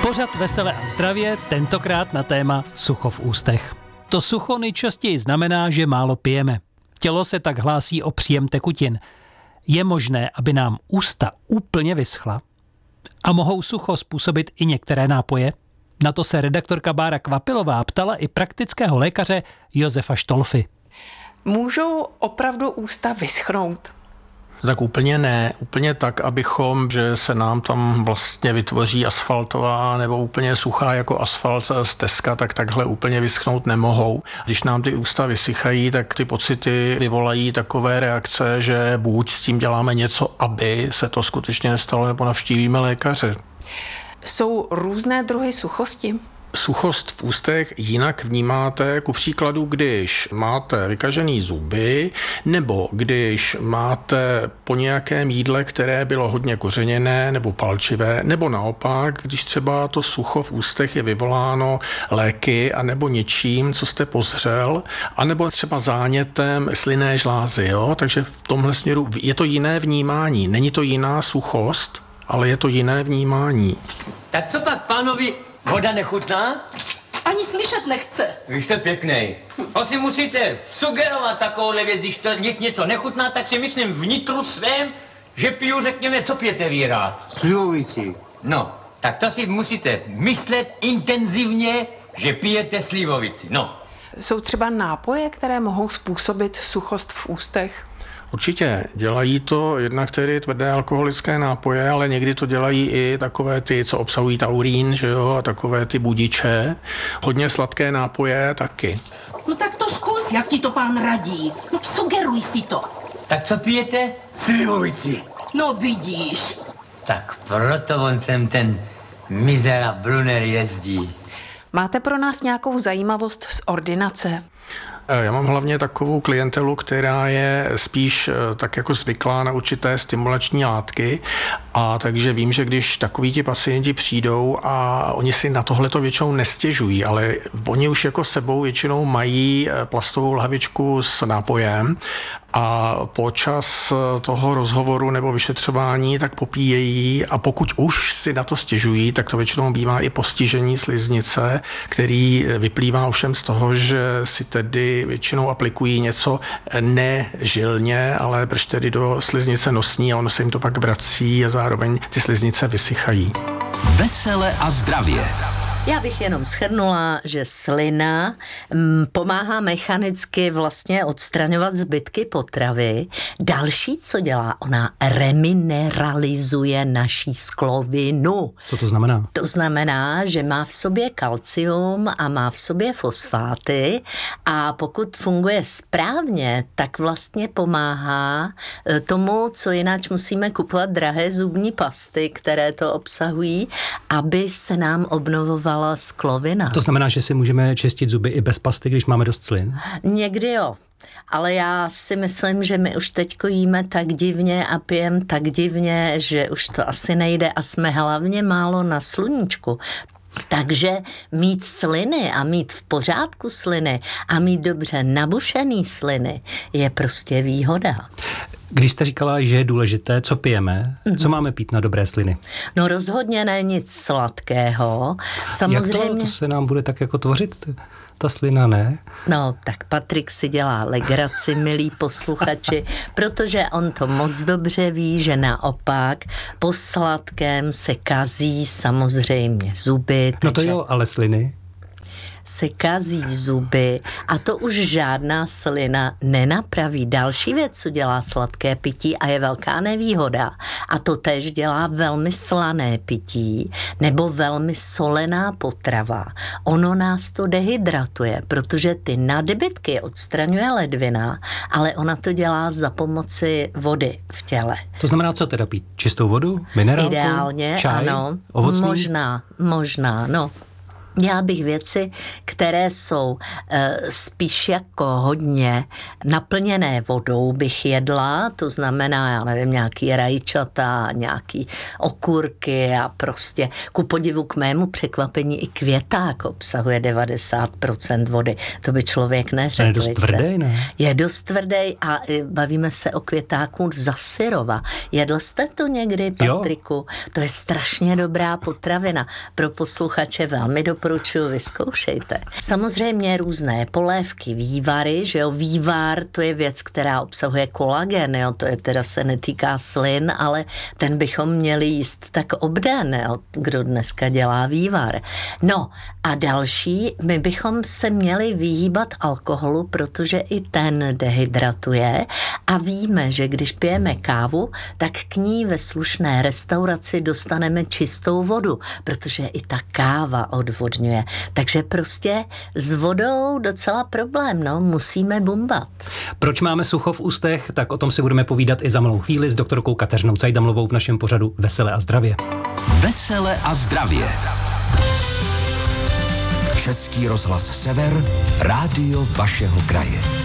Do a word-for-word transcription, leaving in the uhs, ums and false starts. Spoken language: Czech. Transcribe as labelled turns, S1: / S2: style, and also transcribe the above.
S1: Pořad Vesele a zdravě, tentokrát na téma sucho v ústech. To sucho nejčastěji znamená, že málo pijeme. Tělo se tak hlásí o příjem tekutin. Je možné, aby nám ústa úplně vyschla? A mohou sucho způsobit i některé nápoje? Na to se redaktorka Bára Kvapilová ptala i praktického lékaře Josefa Štolfy.
S2: Můžou opravdu ústa vyschnout?
S3: Tak úplně ne. Úplně tak, abychom, že se nám tam vlastně vytvoří asfaltová nebo úplně suchá jako asfalt stezka, tak takhle úplně vyschnout nemohou. Když nám ty ústa vysychají, tak ty pocity vyvolají takové reakce, že buď s tím děláme něco, aby se to skutečně nestalo, nebo navštívíme lékaře.
S2: Jsou různé druhy suchosti?
S3: Suchost v ústech jinak vnímáte, ku příkladu, když máte vykažený zuby, nebo když máte po nějakém jídle, které bylo hodně kořeněné nebo palčivé, nebo naopak, když třeba to sucho v ústech je vyvoláno léky a nebo něčím, co jste pozřel, anebo třeba zánětem slynné žlázy. Jo? Takže v tomhle směru je to jiné vnímání. Není to jiná suchost, ale je to jiné vnímání.
S4: Tak co pak, pánovi, voda nechutná?
S5: Ani slyšet nechce.
S4: Vy jste pěknej. Asi musíte sugerovat takovouhle věc, když to něco nechutná, tak si myslím vnitru svém, že piju, řekněme, co pijete vy rád?
S6: Slivovici.
S4: No, tak to si musíte myslet intenzivně, že pijete slivovici. No.
S2: Jsou třeba nápoje, které mohou způsobit suchost v ústech?
S3: Určitě. Dělají to jednak tedy tvrdé alkoholické nápoje, ale někdy to dělají i takové ty, co obsahují taurín, že jo, a takové ty budiče. Hodně sladké nápoje taky.
S5: No tak to zkus, jak ti to pán radí. No sugeruj si to.
S4: Tak co pijete?
S6: Slivovici.
S5: No vidíš.
S4: Tak proto on sem ten mizera Brunner jezdí.
S2: Máte pro nás nějakou zajímavost z ordinace?
S3: Já mám hlavně takovou klientelu, která je spíš tak jako zvyklá na určité stimulační látky, a takže vím, že když takoví ti pacienti přijdou a oni si na tohleto většinou nestěžují, ale oni už jako sebou většinou mají plastovou lahvičku s nápojem a počas toho rozhovoru nebo vyšetřování tak popíjejí, a pokud už si na to stěžují, tak to většinou bývá i postižení sliznice, který vyplývá ovšem z toho, že si tedy většinou aplikují něco nežilně, ale brž tedy do sliznice nosní, a ono se jim to pak vrací a zároveň ty sliznice vysychají.
S7: Vesele a zdravě.
S8: Já bych jenom shrnula, že slina m, pomáhá mechanicky vlastně odstraňovat zbytky potravy. Další, co dělá, ona remineralizuje naší sklovinu.
S1: Co to znamená?
S8: To znamená, že má v sobě kalcium a má v sobě fosfáty, a pokud funguje správně, tak vlastně pomáhá tomu, co jinak musíme kupovat drahé zubní pasty, které to obsahují, aby se nám obnovovala sklovina.
S1: To znamená, že si můžeme čistit zuby i bez pasty, když máme dost slin?
S8: Někdy jo. Ale já si myslím, že my už teďko jíme tak divně a pijeme tak divně, že už to asi nejde, a jsme hlavně málo na sluníčku. Takže mít sliny a mít v pořádku sliny a mít dobře nabušený sliny je prostě výhoda.
S1: Když jste říkala, že je důležité, co pijeme, mm-hmm. co máme pít na dobré sliny?
S8: No rozhodně ne nic sladkého. Samozřejmě...
S1: Jak to, to se nám bude tak jako tvořit, ta slina, ne?
S8: No, tak Patrik si dělá legraci, milí posluchači, protože on to moc dobře ví, že naopak po sladkém se kazí samozřejmě zuby.
S1: No to jo, ale sliny?
S8: Se kazí zuby a to už žádná slina nenapraví. Další věc, co dělá sladké pití a je velká nevýhoda, a to též dělá velmi slané pití nebo velmi solená potrava. Ono nás to dehydratuje, protože ty nadbytky odstraňuje ledvina, ale ona to dělá za pomoci vody v těle.
S1: To znamená, co teda pít? Čistou vodu? Minerálku?
S8: Ideálně,
S1: čaj?
S8: Ano.
S1: Ovocný?
S8: Možná, možná, no. Já bych věci, které jsou e, spíš jako hodně naplněné vodou, bych jedla, to znamená, já nevím, nějaký rajčata, nějaký okurky a prostě ku podivu k mému překvapení i květák obsahuje devadesát procent vody. To by člověk neřekl.
S1: Je dost tvrdý, ne?
S8: Je dost tvrdý a e, bavíme se o květáku za syrova. Jedl jste to někdy, Patriku? Jo. To je strašně dobrá potravina. Pro posluchače velmi doporučuji. Doporučuji, vyzkoušejte. Samozřejmě různé polévky, vývary, že jo, vývar, to je věc, která obsahuje kolagen, jo, to je teda se netýká slin, ale ten bychom měli jíst tak obden, jo, kdo dneska dělá vývar. No a další, my bychom se měli vyhýbat alkoholu, protože i ten dehydratuje a víme, že když pijeme kávu, tak k ní ve slušné restauraci dostaneme čistou vodu, protože i ta káva odvodňuje. Takže prostě s vodou docela problém, no, musíme bumbat.
S1: Proč máme sucho v ústech? Tak o tom si budeme povídat i za malou chvíli s doktorkou Kateřinou Cajdamlovou v našem pořadu Vesele a zdravě.
S7: Vesele a zdravě. Český rozhlas Sever, rádio vašeho kraje.